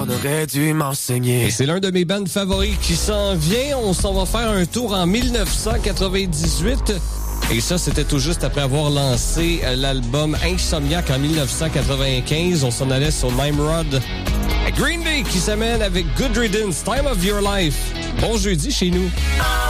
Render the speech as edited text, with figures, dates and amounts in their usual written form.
aurait dû m'enseigner. Et c'est l'un de mes bands favoris qui s'en vient. On s'en va faire un tour en 1998. Et ça, c'était tout juste après avoir lancé l'album Insomniac en 1995. On s'en allait sur Nimrod. Green Day qui s'amène avec Good Riddance, Time of Your Life. Bon jeudi chez nous.